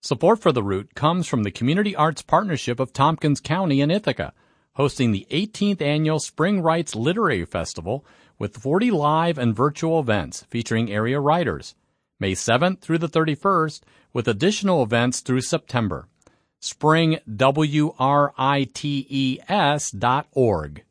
Support for the route comes from the Community Arts Partnership of Tompkins County in Ithaca, hosting the 18th Annual Spring Writes Literary Festival with 40 live and virtual events featuring area writers, May 7th through the 31st, with additional events through September. springwrites.org